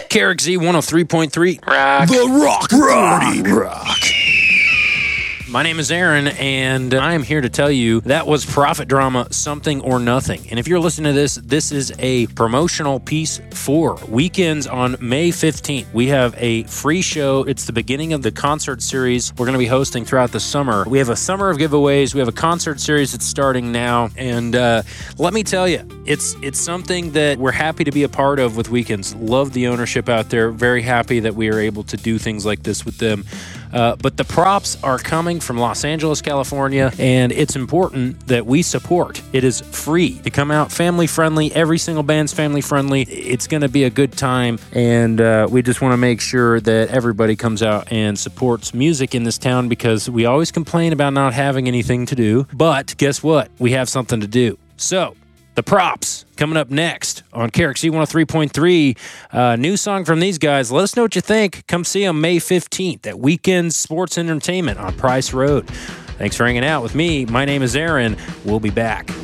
KRXZ 103.3. Rock. The Rock Authority. Rock. My name is Aaron, and I am here to tell you that was Prophet Drama, Something or Nothing. And if you're listening to this, this is a promotional piece for Weekends on May 15th. We have a free show. It's the beginning of the concert series we're going to be hosting throughout the summer. We have a summer of giveaways. We have a concert series that's starting now. And let me tell you, it's something that we're happy to be a part of with Weekends. Love the ownership out there. Very happy that we are able to do things like this with them. But the props are coming from Los Angeles, California, and it's important that we support. It is free to come out, family friendly. Every single band's family friendly. It's going to be a good time, and we just want to make sure that everybody comes out and supports music in this town, because we always complain about not having anything to do. But guess what? We have something to do. So, the props coming up next on KRXZ 103.3. New song from these guys. Let us know what you think. Come see them May 15th at Weekend Sports Entertainment on Price Road. Thanks for hanging out with me. My name is Aaron. We'll be back.